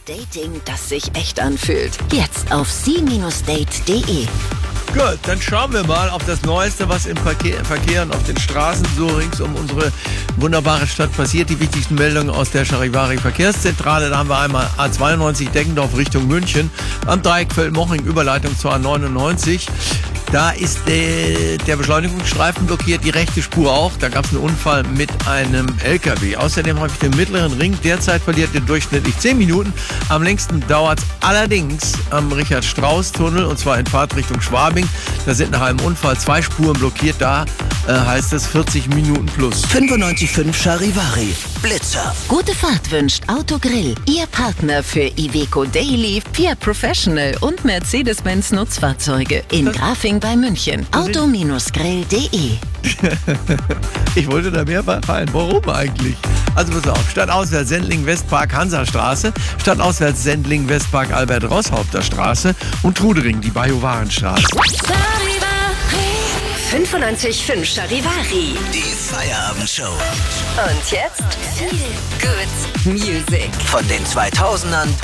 Dating, das sich echt anfühlt. Jetzt auf sie-date.de. Gut, dann schauen wir mal auf das Neueste, was im Verkehr und auf den Straßen so rings um unsere wunderbare Stadt passiert. Die wichtigsten Meldungen aus der Charivari Verkehrszentrale. Da haben wir einmal A92 Deggendorf Richtung München. Am Dreieck Feldmoching Überleitung zur A99. Da ist der Beschleunigungsstreifen blockiert, die rechte Spur auch. Da gab es einen Unfall mit einem LKW. Außerdem habe ich den mittleren Ring. Derzeit verliert ihr durchschnittlich 10 Minuten. Am längsten dauert es allerdings am Richard-Strauß-Tunnel, und zwar in Fahrtrichtung Schwabing. Da sind nach einem Unfall 2 Spuren blockiert. Da heißt es 40 Minuten plus. 95.5 Charivari. Blitzer. Gute Fahrt wünscht Autogrill, Ihr Partner für Iveco Daily, Fiat Professional und Mercedes-Benz Nutzfahrzeuge in Grafing bei München. Auto-grill.de. Ich wollte da mehr fallen. Warum eigentlich? Also pass auf. Stadtauswärts Sendling-Westpark Hansastraße, Stadtauswärts Sendling-Westpark Albert-Roßhaupter Straße und Trudering, die Bajuwarenstraße. 95.5 Charivari. Die Feierabendshow. Und jetzt viel Good Music. Von den 2000ern